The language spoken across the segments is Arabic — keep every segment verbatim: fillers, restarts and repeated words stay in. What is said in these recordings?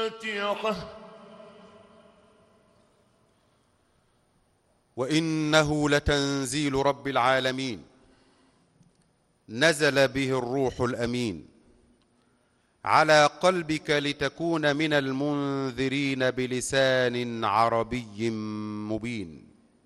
وإنه لتنزيل رب العالمين نزل به الروح الأمين على قلبك لتكون من المنذرين بلسان عربي مبين.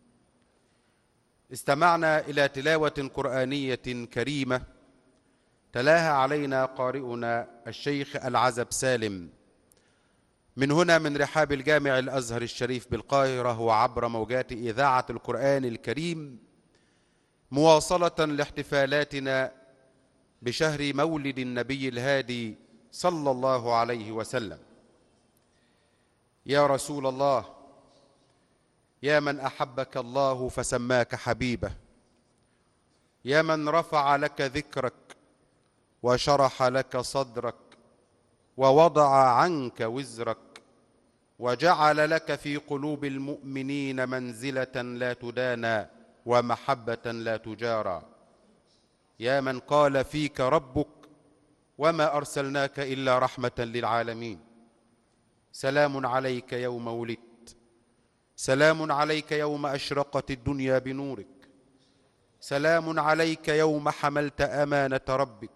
استمعنا إلى تلاوة قرآنية كريمة تلاها علينا قارئنا الشيخ العزب سالم من هنا من رحاب الجامع الأزهر الشريف بالقاهرة وعبر موجات إذاعة القرآن الكريم، مواصلة لاحتفالاتنا بشهر مولد النبي الهادي صلى الله عليه وسلم. يا رسول الله، يا من أحبك الله فسماك حبيبه، يا من رفع لك ذكرك وشرح لك صدرك ووضع عنك وزرك وجعل لك في قلوب المؤمنين منزلة لا تدانى ومحبة لا تجارى، يا من قال فيك ربك وما أرسلناك إلا رحمة للعالمين. سلام عليك يوم ولدت، سلام عليك يوم أشرقت الدنيا بنورك، سلام عليك يوم حملت أمانة ربك،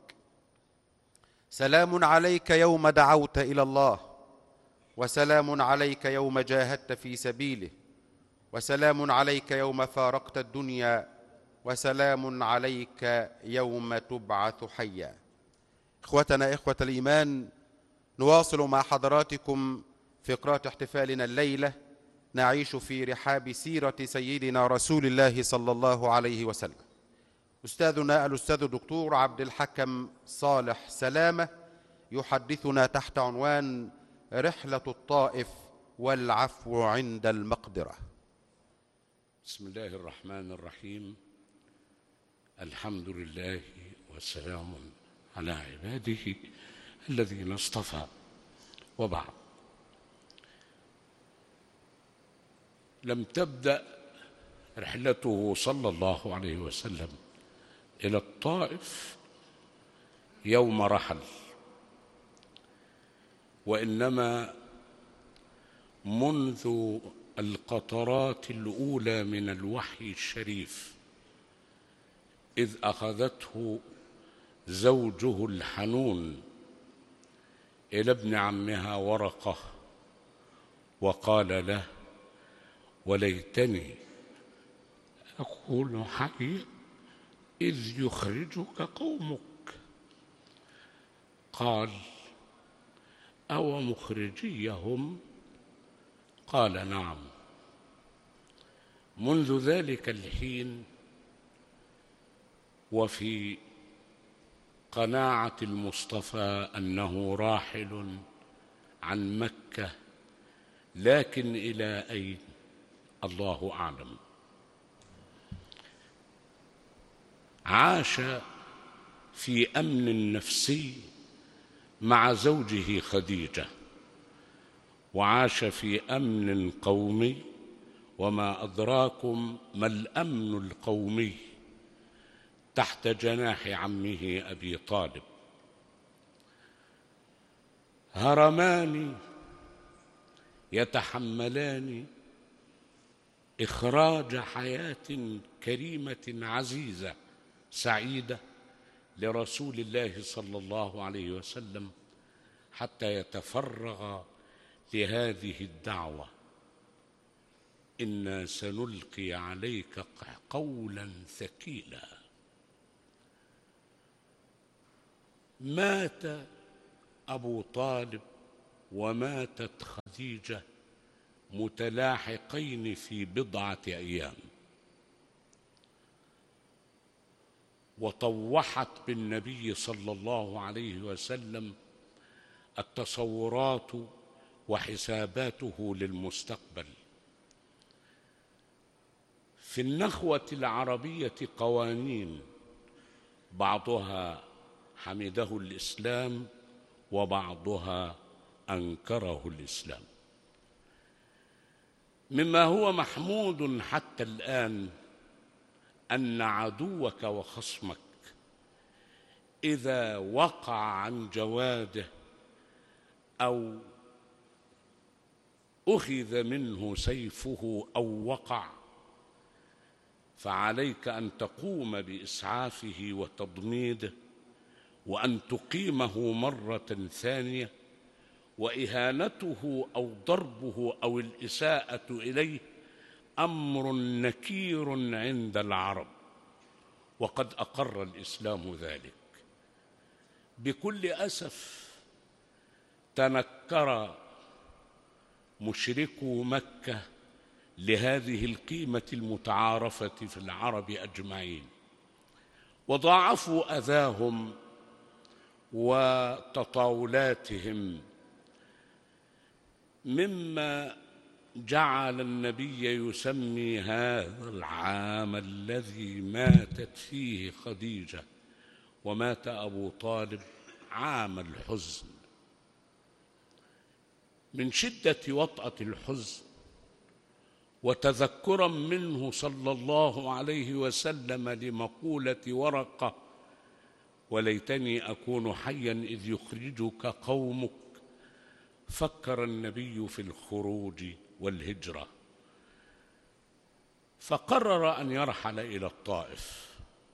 سلام عليك يوم دعوت إلى الله، وسلام عليك يوم جاهدت في سبيله، وسلام عليك يوم فارقت الدنيا، وسلام عليك يوم تبعث حيا. إخوتنا إخوة الإيمان، نواصل مع حضراتكم فقرات احتفالنا الليلة، نعيش في رحاب سيرة سيدنا رسول الله صلى الله عليه وسلم. أستاذنا الأستاذ الدكتور عبد الحكم صالح سلامة يحدثنا تحت عنوان رحلة الطائف والعفو عند المقدرة. بسم الله الرحمن الرحيم. الحمد لله وسلام على عباده الذين اصطفى، وبعد. لم تبدأ رحلته صلى الله عليه وسلم إلى الطائف يوم رحل، وإنما منذ القطرات الأولى من الوحي الشريف، إذ أخذته زوجه الحنون إلى ابن عمها ورقة وقال له: وليتني أكون حيا إذ يخرجك قومك. قال: أو مخرجيهم؟ قال: نعم. منذ ذلك الحين وفي قناعة المصطفى أنه راحل عن مكة، لكن إلى أين؟ الله أعلم. عاش في أمن نفسي مع زوجه خديجة، وعاش في أمن قومي، وما أدراكم ما الأمن القومي، تحت جناح عمه أبي طالب. هرمان يتحملان إخراج حياة كريمة عزيزة سعيدة لرسول الله صلى الله عليه وسلم حتى يتفرغ لهذه الدعوة. إنا سنلقي عليك قولا ثقيلا. مات أبو طالب وماتت خديجة متلاحقين في بضعة أيام، وطوحت بالنبي صلى الله عليه وسلم التصورات وحساباته للمستقبل. في النخوة العربية قوانين، بعضها حمده الإسلام وبعضها أنكره الإسلام. مما هو محمود حتى الآن أن عدوك وخصمك إذا وقع عن جواده أو أخذ منه سيفه أو وقع فعليك أن تقوم بإسعافه وتضميده وأن تقيمه مرة ثانية. وإهانته أو ضربه أو الإساءة إليه أمر نكير عند العرب، وقد أقر الإسلام ذلك. بكل أسف تنكر مشركو مكة لهذه القيمة المتعارفة في العرب أجمعين، وضاعفوا أذاهم وتطاولاتهم، مما جعل النبي يسمي هذا العام الذي ماتت فيه خديجة ومات أبو طالب عام الحزن، من شدة وطأة الحزن، وتذكرا منه صلى الله عليه وسلم لمقولة ورقة: وليتني أكون حيا إذ يخرجك قومك. فكر النبي في الخروج والهجرة، فقرر أن يرحل إلى الطائف.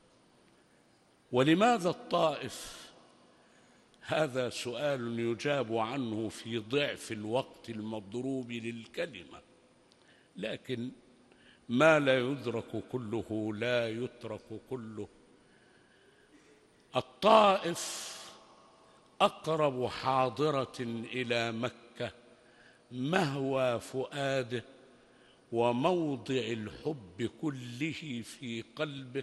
ولماذا الطائف؟ هذا سؤال يجاب عنه في ضعف الوقت المضروب للكلمة، لكن ما لا يدرك كله لا يترك كله. الطائف أقرب حاضرة إلى مكة، مهوى فؤاده وموضع الحب كله في قلبه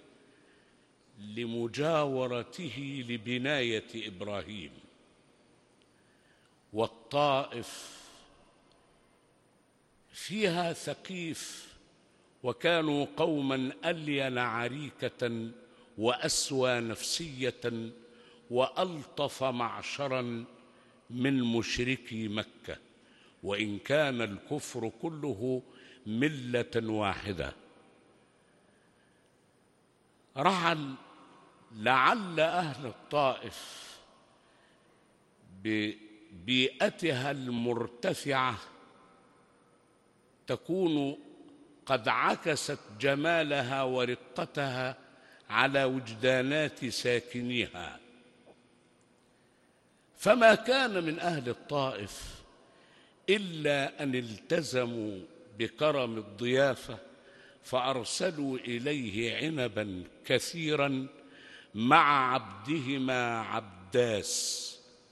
لمجاورته لبناية إبراهيم. والطائف فيها ثقيف، وكانوا قوما ألين عريكة وأسوى نفسية وألطف معشرا من مشركي مكة، وإن كان الكفر كله ملة واحدة. رحل لعل أهل الطائف ببيئتها المرتفعة تكون قد عكست جمالها ورقتها على وجدانات ساكنيها، فما كان من أهل الطائف إلا أن التزموا بكرم الضيافة، فأرسلوا إليه عنبا كثيرا مع عبدهما عبداس.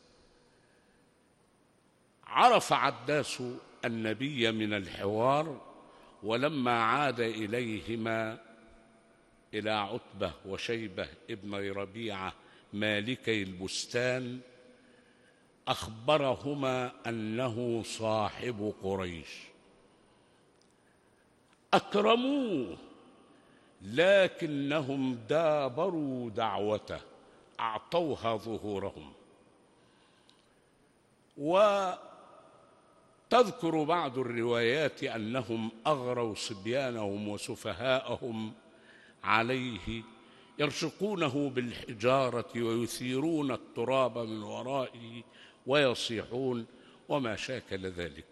عرف عبداس النبي من الحوار، ولما عاد إليهما إلى عتبة وشيبة ابن ربيعة مالكي البستان أخبرهما أنه صاحب قريش. أكرموه، لكنهم دابروا دعوته، أعطوها ظهورهم. وتذكر بعض الروايات أنهم أغروا صبيانهم وسفهاءهم عليه، يرشقونه بالحجارة ويثيرون التراب من ورائه ويصيحون وما شاكل ذلك.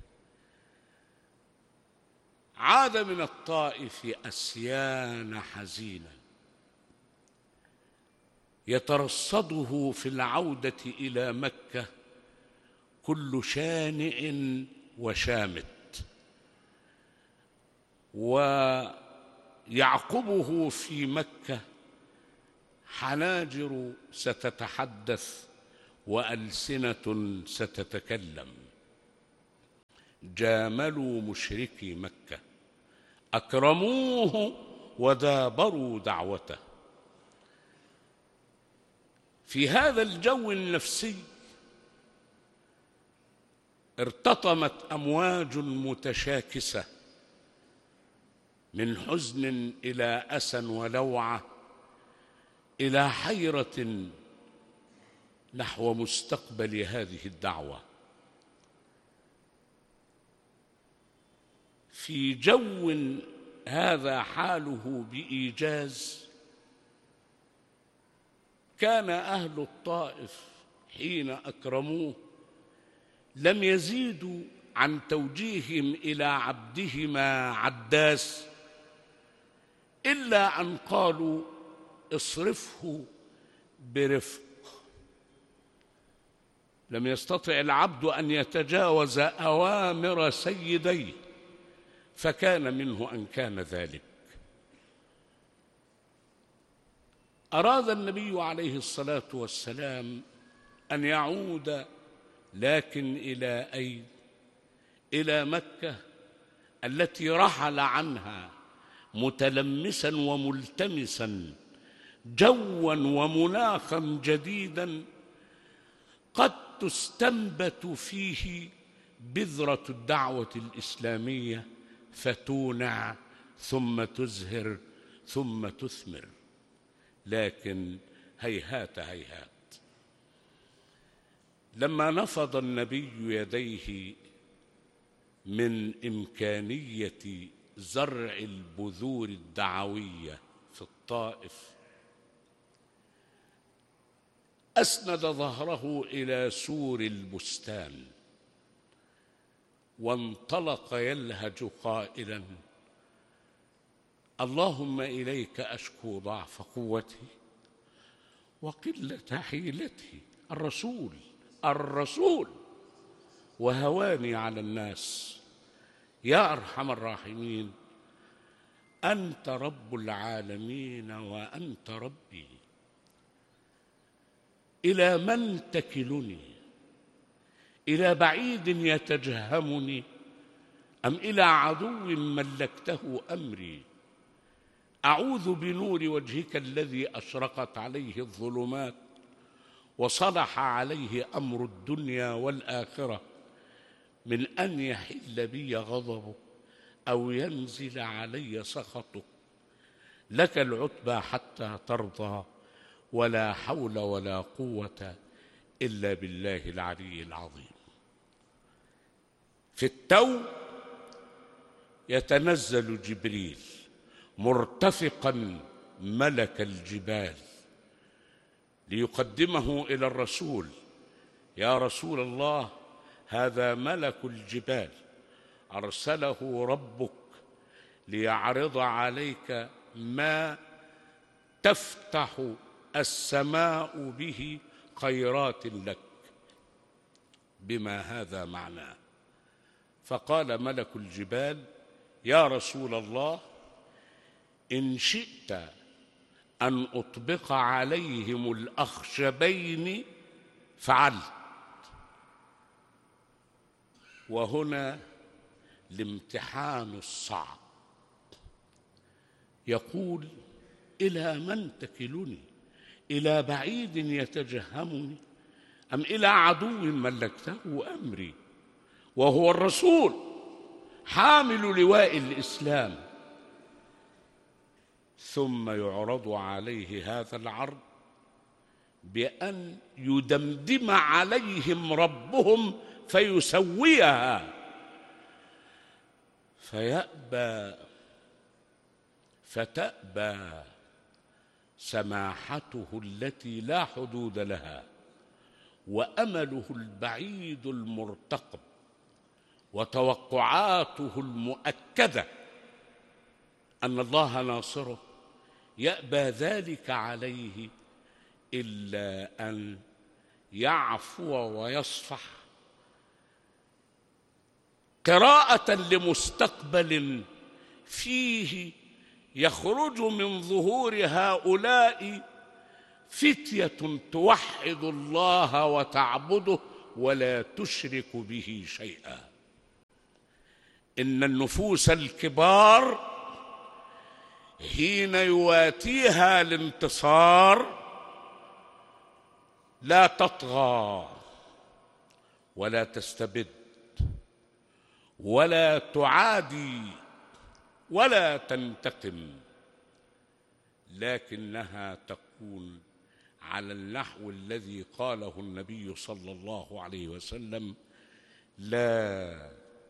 عاد من الطائف أسيان حزينا، يترصده في العودة إلى مكة كل شانئ وشامت، ويعقبه في مكة حناجر ستتحدث وألسنة ستتكلم. جاملوا مشركي مكة، أكرموه ودابروا دعوته. في هذا الجو النفسي ارتطمت أمواج متشاكسة من حزن إلى أسى ولوعة إلى حيرة نحو مستقبل هذه الدعوة. في جو هذا حاله بإيجاز، كان أهل الطائف حين أكرموه لم يزيدوا عن توجيههم إلى عبدهما عداس إلا أن قالوا اصرفه برفق. لم يستطع العبد أن يتجاوز أوامر سيديه، فكان منه أن كان ذلك. أراد النبي عليه الصلاة والسلام أن يعود، لكن إلى أين؟ إلى مكة التي رحل عنها متلمسا وملتمسا جوا ومناخا جديدا قد تستنبت فيه بذرة الدعوة الإسلامية، فتونع ثم تزهر ثم تثمر. لكن هيهات هيهات، لما نفض النبي يديه من إمكانية زرع البذور الدعوية في الطائف، أسند ظهره إلى سور البستان وانطلق يلهج قائلا: اللهم إليك أشكو ضعف قوتي وقلة حيلتي، الرسول الرسول وهواني على الناس، يا أرحم الراحمين، أنت رب العالمين وأنت ربي، إلى من تكلني؟ إلى بعيد يتجهمني أم إلى عدو ملكته أمري؟ أعوذ بنور وجهك الذي أشرقت عليه الظلمات وصلح عليه أمر الدنيا والآخرة من أن يحل بي غضبك أو ينزل علي سخطك. لك العتبى حتى ترضى، ولا حول ولا قوة إلا بالله العلي العظيم. في التو يتنزل جبريل مرتفقا ملك الجبال ليقدمه إلى الرسول: يا رسول الله، هذا ملك الجبال أرسله ربك ليعرض عليك ما تفتح السماء به خيرات لك. بما هذا معناه؟ فقال ملك الجبال: يا رسول الله، إن شئت أن أطبق عليهم الأخشبين فعلت. وهنا الامتحان الصعب، يقول: إلى من تكلني؟ إلى بعيد يتجهمني أم إلى عدو ملكته أمري؟ وهو الرسول حامل لواء الإسلام، ثم يعرض عليه هذا العرض بأن يدمدم عليهم ربهم فيسويها، فيأبى فتأبى سماحته التي لا حدود لها وأمله البعيد المرتقب وتوقعاته المؤكدة أن الله ناصره، يأبى ذلك عليه إلا أن يعفو ويصفح قراءة لمستقبل فيه يخرج من ظهور هؤلاء فتية توحد الله وتعبده ولا تشرك به شيئا. إن النفوس الكبار حين يواتيها الانتصار لا تطغى ولا تستبد ولا تعادي ولا تنتقم، لكنها تكون على النحو الذي قاله النبي صلى الله عليه وسلم: لا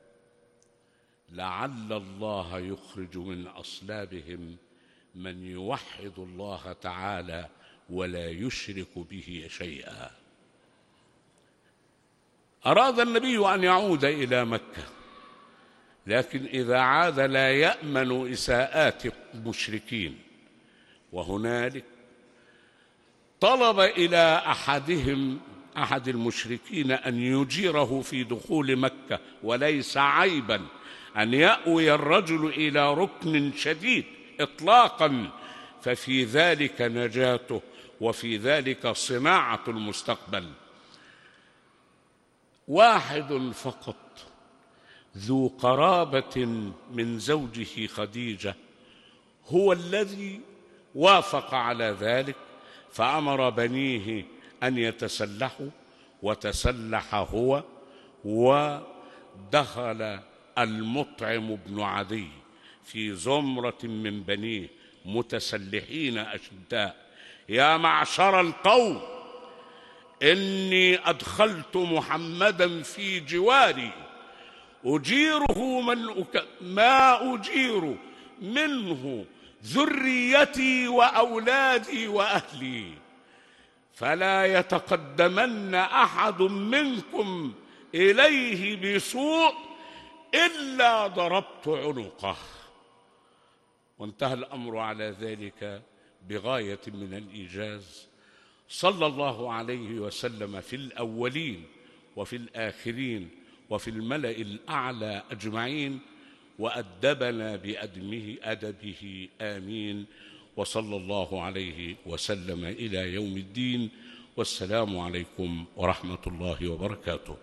لعل الله يخرج من أصلابهم من يوحد الله تعالى ولا يشرك به شيئا. أراد النبي أن يعود إلى مكة، لكن إذا عاد لا يأمن إساءات المشركين، وهنالك طلب إلى أحدهم أحد المشركين أن يجيره في دخول مكة، وليس عيبا أن يأوي الرجل إلى ركن شديد إطلاقا، ففي ذلك نجاته وفي ذلك صناعة المستقبل. واحد فقط ذو قرابة من زوجه خديجة هو الذي وافق على ذلك، فأمر بنيه أن يتسلحوا، وتسلح هو، ودخل المطعم بن عدي في زمرة من بنيه متسلحين أشداء. يا معشر القوم، إني أدخلت محمدا في جواري أجيره من أك... ما أجير منه ذريتي وأولادي وأهلي، فلا يتقدمن أحد منكم إليه بسوء إلا ضربت عنقه. وانتهى الأمر على ذلك بغاية من الإيجاز. صلى الله عليه وسلم في الأولين وفي الآخرين وفي الملأ الأعلى أجمعين، وأدبنا بأدمه أدبه، آمين. وصلى الله عليه وسلم إلى يوم الدين، والسلام عليكم ورحمة الله وبركاته.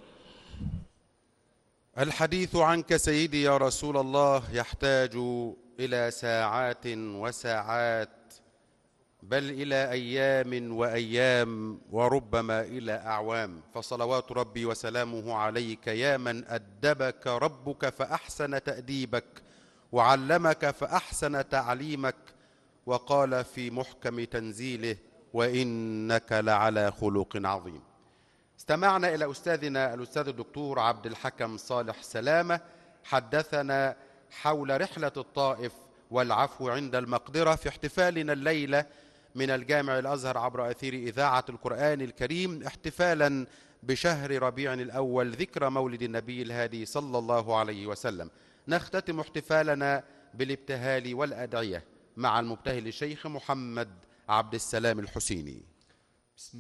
الحديث عنك سيدي يا رسول الله يحتاج إلى ساعات وساعات، بل إلى أيام وأيام، وربما إلى أعوام، فصلوات ربي وسلامه عليك يا من أدبك ربك فأحسن تأديبك، وعلمك فأحسن تعليمك، وقال في محكم تنزيله: وإنك لعلى خلق عظيم. استمعنا إلى أستاذنا الأستاذ الدكتور عبد الحكم صالح سلامة، حدثنا حول رحلة الطائف والعفو عند المقدرة في احتفالنا الليلة من الجامع الأزهر عبر أثير إذاعة القرآن الكريم، احتفالا بشهر ربيع الأول، ذكرى مولد النبي الهادي صلى الله عليه وسلم. نختتم احتفالنا بالابتهال والأدعية مع المبتهل الشيخ محمد عبد السلام الحسيني.